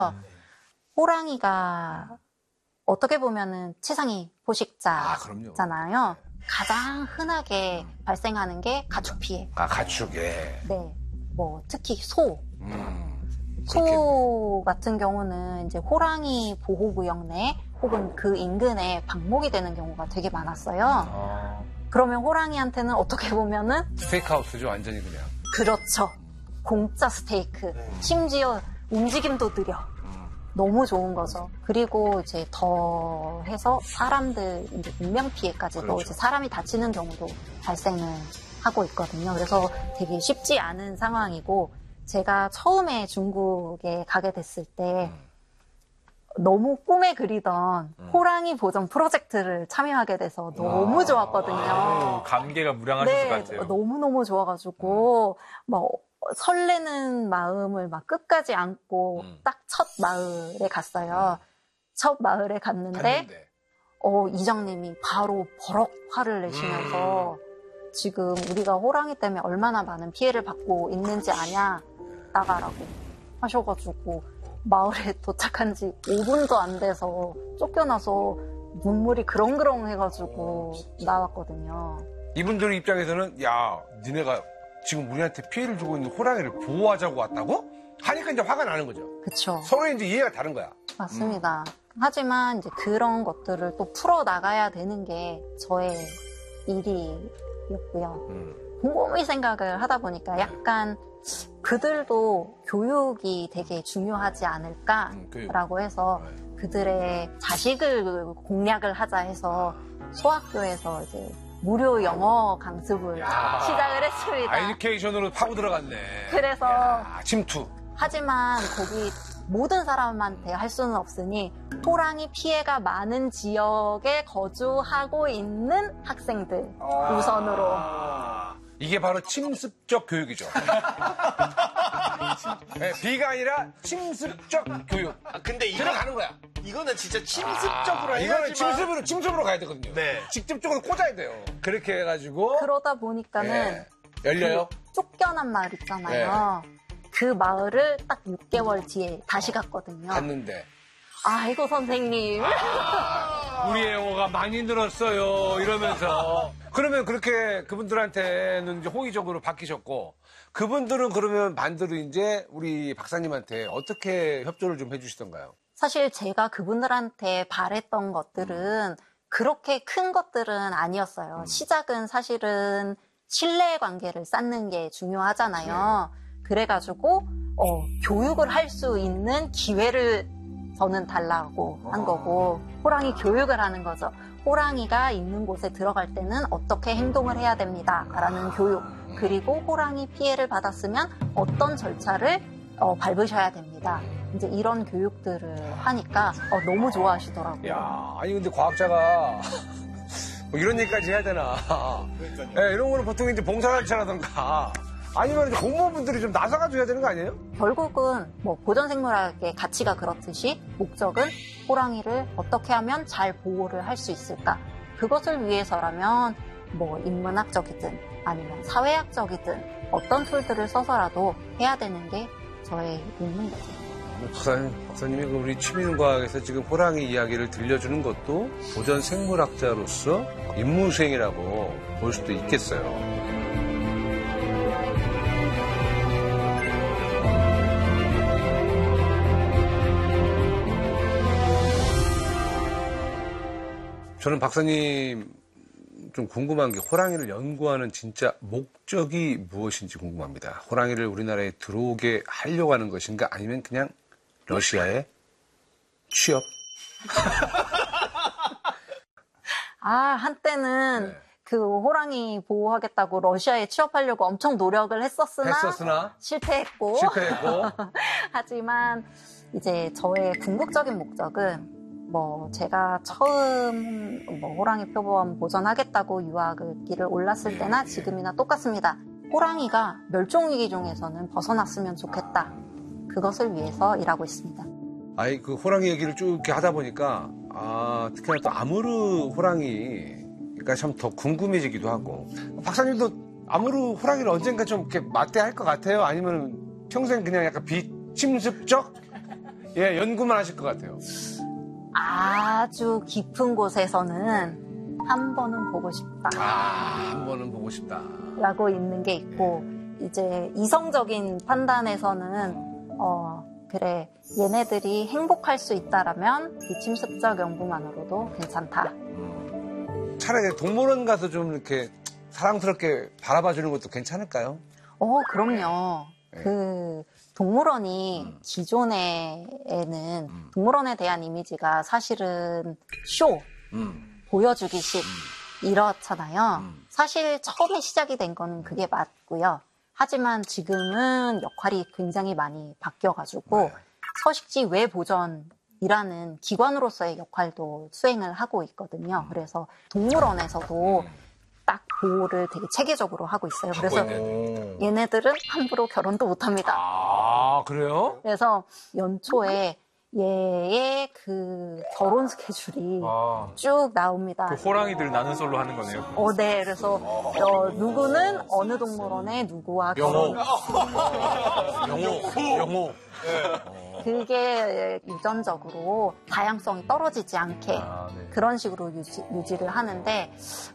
호랑이가 어떻게 보면은 치상이 포식자잖아요. 가장 흔하게 발생하는 게 가축 피해. 가축, 예. 네. 뭐, 특히 소. 소 같은 경우는 이제 호랑이 보호구역 내 혹은 그 인근에 방목이 되는 경우가 되게 많았어요. 그러면 호랑이한테는 어떻게 보면은 스테이크하우스죠, 완전히 그냥. 그렇죠. 공짜 스테이크. 심지어 움직임도 느려. 너무 좋은 거죠. 그리고 이제 더 해서 사람들 이제 인명피해까지도 그렇죠. 이제 사람이 다치는 경우도 발생을 하고 있거든요. 그래서 되게 쉽지 않은 상황이고 제가 처음에 중국에 가게 됐을 때 너무 꿈에 그리던 호랑이 보전 프로젝트를 참여하게 돼서 너무 좋았거든요. 감개가 무량하실 것 같아요. 너무너무 좋아가지고 막 설레는 마음을 막 끝까지 안고 딱 첫 마을에 갔어요. 첫 마을에 갔는데 이장님이 바로 버럭 화를 내시면서 지금 우리가 호랑이 때문에 얼마나 많은 피해를 받고 있는지 아냐, 나가라고 하셔가지고 마을에 도착한 지 5분도 안 돼서 쫓겨나서 눈물이 그렁그렁 해가지고 나왔거든요. 이분들 입장에서는 야, 니네가 지금 우리한테 피해를 주고 있는 호랑이를 보호하자고 왔다고? 하니까 이제 화가 나는 거죠. 그쵸. 서로 이제 이해가 다른 거야. 맞습니다. 하지만 이제 그런 것들을 또 풀어나가야 되는 게 저의 일이었고요. 곰곰이 생각을 하다 보니까 약간 그들도 교육이 되게 중요하지 않을까라고 해서 그들의 자식을 공략을 하자 해서 소학교에서 이제 무료 영어 강습을 시작을 했습니다. 에듀케이션으로 파고 들어갔네. 그래서 침투. 하지만 거기 모든 사람한테 할 수는 없으니 호랑이 피해가 많은 지역에 거주하고 있는 학생들 우선으로. 이게 바로 침습적 교육이죠. 네, B가 아니라 침습적 교육. 근데 들어가는 거야. 이거는 진짜 침습적으로 해야지만. 이거는 침습으로 가야 되거든요. 네. 직접적으로 꽂아야 돼요. 그렇게 해가지고 그러다 보니까는 열려요. 그 쫓겨난 마을 있잖아요. 그 마을을 딱 6개월 뒤에 다시 갔거든요. 갔는데 아이고 선생님. 우리의 영어가 많이 늘었어요. 이러면서. 그러면 그렇게 그분들한테는 이제 호의적으로 바뀌셨고, 그분들은 그러면 반대로 이제 우리 박사님한테 어떻게 협조를 좀 해주시던가요? 사실 제가 그분들한테 바랬던 것들은 그렇게 큰 것들은 아니었어요. 시작은 사실은 신뢰 관계를 쌓는 게 중요하잖아요. 그래가지고 교육을 할 수 있는 기회를 저는 달라고 한 거고, 호랑이 교육을 하는 거죠. 호랑이가 있는 곳에 들어갈 때는 어떻게 행동을 해야 됩니다 라는 교육, 그리고 호랑이 피해를 받았으면 어떤 절차를 밟으셔야 됩니다. 이제 이런 교육들을 하니까 너무 좋아하시더라고요. 야, 아니 근데 과학자가 뭐 이런 얘기까지 해야 되나? 네, 이런 거는 보통 이제 봉사단체라던가 아니면 이제 공무원분들이 좀 나서가지고 해야 되는 거 아니에요? 결국은 뭐 보전생물학의 가치가 그렇듯이 목적은 호랑이를 어떻게 하면 잘 보호를 할 수 있을까? 그것을 위해서라면 뭐 인문학적이든 아니면 사회학적이든 어떤 툴들을 써서라도 해야 되는 게 저의 의무인 거죠. 박사님이 우리 취미과학에서 지금 호랑이 이야기를 들려주는 것도 보전생물학자로서 임무수행이라고 볼 수도 있겠어요. 저는 박사님 좀 궁금한 게 호랑이를 연구하는 진짜 목적이 무엇인지 궁금합니다. 호랑이를 우리나라에 들어오게 하려고 하는 것인가 아니면 그냥 러시아에 취업? 한때는 그 호랑이 보호하겠다고 러시아에 취업하려고 엄청 노력을 했었으나 실패했고 하지만 이제 저의 궁극적인 목적은 뭐 제가 처음 호랑이 표범 보전하겠다고 유학길을 올랐을 때나 지금이나 똑같습니다. 호랑이가 멸종위기 중에서는 벗어났으면 좋겠다. 그것을 위해서 일하고 있습니다. 아이 그 호랑이 얘기를 쭉 이렇게 하다 보니까 특히나 또 아무르 호랑이가 참 더 궁금해지기도 하고, 박사님도 아무르 호랑이를 언젠가 좀 이렇게 맞대할 것 같아요? 아니면 평생 그냥 약간 비침습적 예, 연구만 하실 것 같아요. 아주 깊은 곳에서는 한 번은 보고 싶다. 한 번은 보고 싶다. 라고 있는 게 있고, 이제 이성적인 판단에서는, 그래, 얘네들이 행복할 수 있다라면 비침습적 연구만으로도 괜찮다. 차라리 동물원 가서 좀 이렇게 사랑스럽게 바라봐 주는 것도 괜찮을까요? 그럼요. 네. 그 동물원이 기존에는 동물원에 대한 이미지가 사실은 쇼, 보여주기식 이렇잖아요. 사실 처음에 시작이 된 거는 그게 맞고요. 하지만 지금은 역할이 굉장히 많이 바뀌어가지고 서식지 외보전이라는 기관으로서의 역할도 수행을 하고 있거든요. 그래서 동물원에서도 딱 보호를 되게 체계적으로 하고 있어요. 그래서 얘네들은 함부로 결혼도 못합니다. 아, 그래요? 그래서 연초에 얘의 그 결혼 스케줄이 쭉 나옵니다. 그 호랑이들 나눈 솔로 하는 거네요. 네. 그래서 누구는 어느 동물원에 누구와 결혼. 영호. 그게 유전적으로 다양성이 떨어지지 않게 그런 식으로 유지를 하는데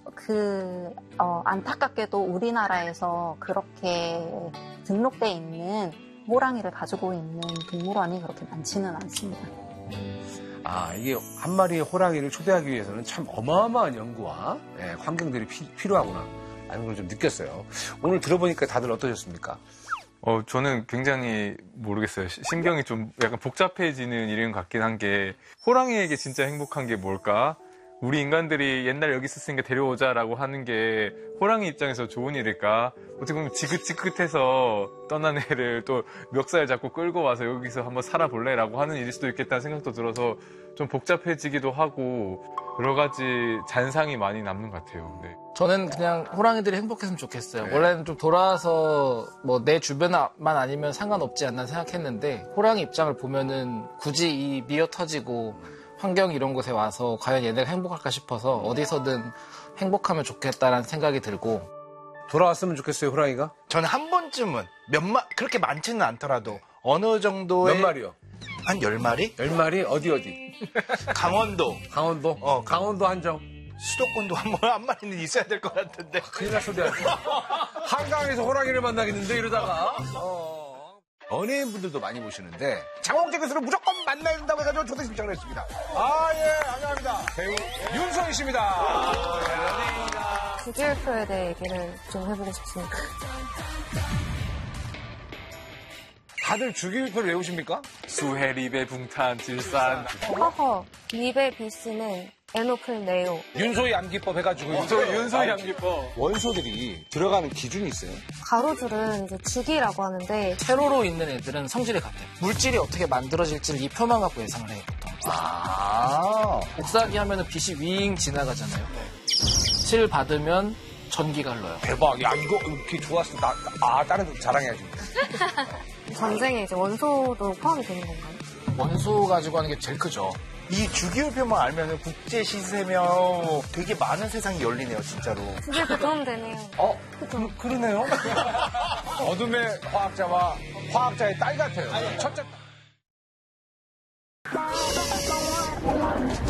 안타깝게도 우리나라에서 그렇게 등록돼 있는 호랑이를 가지고 있는 동물원이 그렇게 많지는 않습니다. 이게 한 마리의 호랑이를 초대하기 위해서는 참 어마어마한 연구와 환경들이 필요하구나 하는 걸 좀 느꼈어요. 오늘 들어보니까 다들 어떠셨습니까? 저는 굉장히 모르겠어요. 신경이 좀 약간 복잡해지는 일인 것 같긴 한 게 호랑이에게 진짜 행복한 게 뭘까? 우리 인간들이 옛날 여기 있었으니까 데려오자라고 하는 게 호랑이 입장에서 좋은 일일까? 어떻게 보면 지긋지긋해서 떠난 애를 또 멱살 잡고 끌고 와서 여기서 한번 살아볼래라고 하는 일일 수도 있겠다는 생각도 들어서 좀 복잡해지기도 하고 여러 가지 잔상이 많이 남는 것 같아요. 네. 저는 그냥 호랑이들이 행복했으면 좋겠어요. 원래는 좀 돌아와서 뭐 내 주변만 아니면 상관없지 않나 생각했는데 호랑이 입장을 보면은 굳이 이 미어 터지고 환경 이런 곳에 와서 과연 얘네가 행복할까 싶어서 어디서든 행복하면 좋겠다라는 생각이 들고. 돌아왔으면 좋겠어요, 호랑이가? 저는 한 번쯤은 그렇게 많지는 않더라도 어느 정도의. 몇 마리요? 한 10마리? 10마리? 어디? 강원도. 강원도? 강원도 한정. 수도권도 한 마리는 있어야 될 것 같은데. 큰일 날 소리 아니야. 한강에서 호랑이를 만나겠는데, 이러다가. 연예인분들도 많이 보시는데, 장홍재교수를 무조건 만나야 된다고 해가지고 초대 신청을 했습니다. 안녕합니다. 배우 윤성희 씨입니다. 연예인이다. 주기율표에 대해 얘기를 좀 해보고 싶습니다. 다들 주기율표를 외우십니까? 수해, 리베, 붕탄, 질산. 허허, 리베 비스는 에노클 네오. 윤소희 암기법 해가지고. 윤소희 암기법. 원소들이 들어가는 기준이 있어요? 가로줄은 이제 주기라고 하는데 세로로 있는 애들은 성질이 같아요. 물질이 어떻게 만들어질지를 이 표만 갖고 예상을 해요, 보통. 복사기 하면은 빛이 윙 지나가잖아요. 실 받으면 전기가 흘러요. 대박. 야, 이거 이렇게 좋았어. 다른 데 자랑해야지. 전쟁에 이제 원소도 포함이 되는 건가요? 원소 가지고 하는 게 제일 크죠. 이 주기율표만 알면 국제 시세며 되게 많은 세상이 열리네요, 진짜로. 주기율표 도움되네요. 그러네요. 어둠의 화학자와 화학자의 딸 같아요. 첫째 딸.